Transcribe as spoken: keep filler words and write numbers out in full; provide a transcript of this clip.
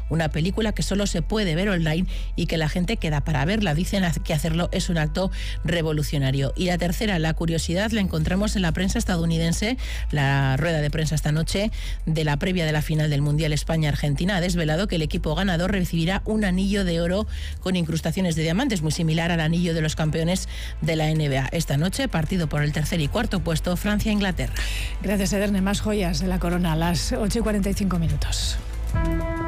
una película que solo se puede ver online y que la gente queda para verla. Dicen que hacerlo es un acto revolucionario. Y la tercera, la curiosidad, la encontramos en la prensa estadounidense. La rueda de prensa esta noche de la previa de la final del Mundial España-Argentina ha desvelado que el equipo ganador recibirá un anillo de oro con incrustaciones de diamantes, muy similar al anillo de los campeones de la N B A. Esta noche, partido por el tercer y cuarto puesto, Francia-Inglaterra. Gracias, Edurne. Más joyas de la corona a las ocho y cuarenta y cinco minutos.